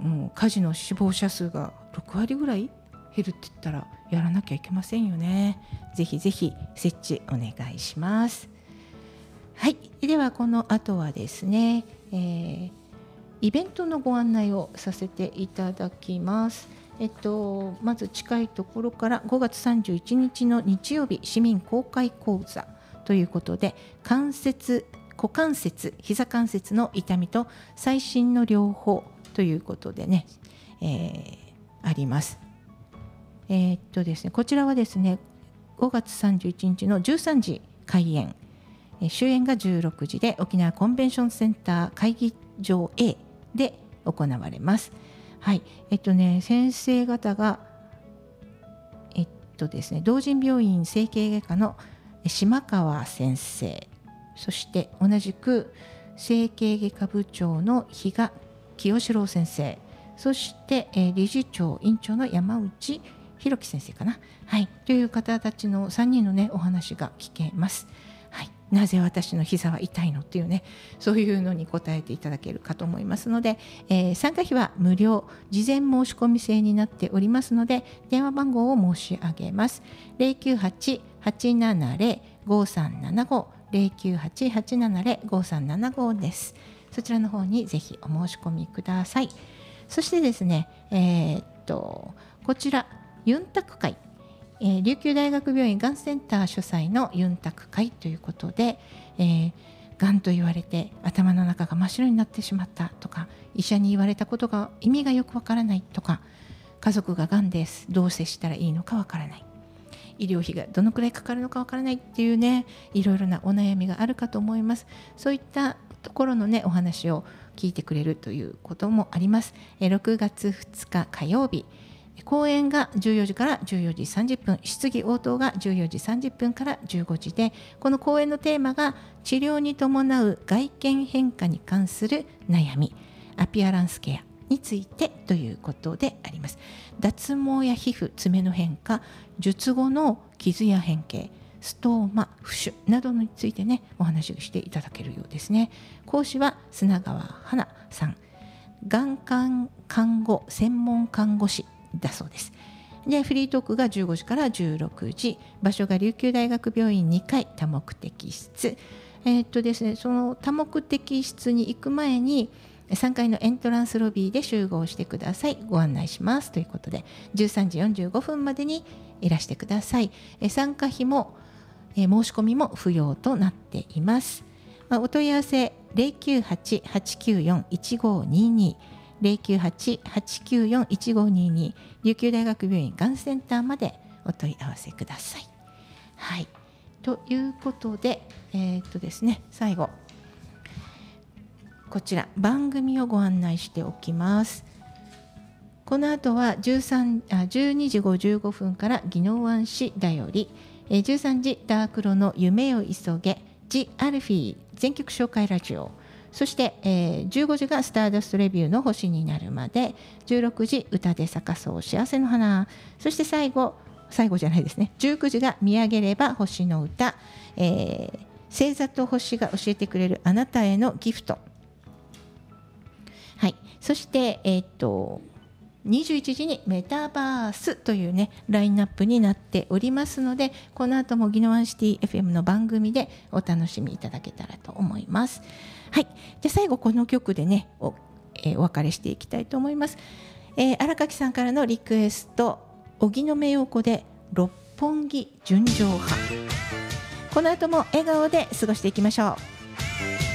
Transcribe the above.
火事の死亡者数が6割ぐらい減るって言ったらやらなきゃいけませんよね。ぜひぜひ設置お願いします。はい、ではこの後はですね、イベントのご案内をさせていただきます。まず近いところから5月31日の日曜日、市民公開講座ということで、股関節、膝関節の痛みと最新の療法ということでね、あります。ですね、こちらはですね、5月31日の13時開演、終演が16時で沖縄コンベンションセンター会議場 A で行われます。はい、先生方がですね、同仁病院整形外科の島川先生、そして同じく整形外科部長の比嘉清志郎先生、そして、理事長院長の山内弘樹先生かな、はい、という方たちの3人のねお話が聞けます。はい、なぜ私の膝は痛いのっていうね、そういうのに答えていただけるかと思いますので、参加費は無料、事前申し込み制になっておりますので、電話番号を申し上げます。 098-870-5375 098-870-5375 です。そちらの方にぜひお申し込みください。そしてですね、こちらユンタク会、琉球大学病院がんセンター主催のユンタク会ということで、がんと言われて頭の中が真っ白になってしまったとか、医者に言われたことが意味がよくわからないとか、家族ががんです、どう接したらいいのかわからない、医療費がどのくらいかかるのかわからないっていうね、いろいろなお悩みがあるかと思います。そういったところのねお話を聞いてくれるということもあります。6月2日火曜日、講演が14時から14時30分、質疑応答が14時30分から15時で、この講演のテーマが治療に伴う外見変化に関する悩み、アピアランスケアについてということであります。脱毛や皮膚、爪の変化、術後の傷や変形、ストーマ、浮腫などについてねお話をしていただけるようですね。講師は砂川花さん、がん看護専門看護師だそうです。でフリートークが15時から16時、場所が琉球大学病院2階多目的室、ですね、その多目的室に行く前に3階のエントランスロビーで集合してください。ご案内しますということで、13時45分までにいらしてください。参加費も申し込みも不要となっています。お問い合わせ 098-894-1522 098-894-1522 琉球大学病院がんセンターまでお問い合わせください。はい、ということで、ですね、最後こちら番組をご案内しておきます。この後は12時55分から宜野湾市だより、13時ダークロの夢を急げジ・アルフィー全曲紹介ラジオ、そして、15時がスターダストレビューの星になるまで、16時歌で咲かそう幸せの花、そして最後じゃないですね、19時が見上げれば星の歌、星座と星が教えてくれるあなたへのギフト、はい、そして21時にメタバースというねラインナップになっておりますので、この後も宜野湾シティ FM の番組でお楽しみいただけたらと思います。はい、じゃあ最後この曲でねお別れしていきたいと思います。荒垣さんからのリクエスト、荻野目洋子で六本木純情派。この後も笑顔で過ごしていきましょう。